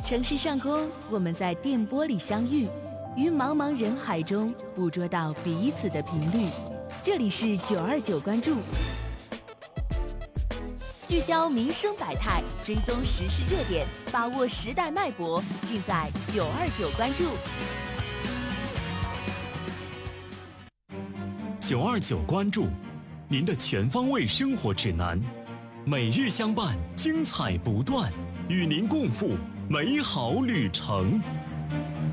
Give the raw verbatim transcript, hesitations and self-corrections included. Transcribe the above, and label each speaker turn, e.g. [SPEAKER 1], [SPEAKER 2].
[SPEAKER 1] 城市上空，我们在电波里相遇，于茫茫人海中捕捉到彼此的频率。这里是九二九关注，聚焦民生百态，追踪时事热点，把握时代脉搏，尽在九二九关注。
[SPEAKER 2] 九二九关注，您的全方位生活指南，每日相伴，精彩不断，与您共赴美好旅程。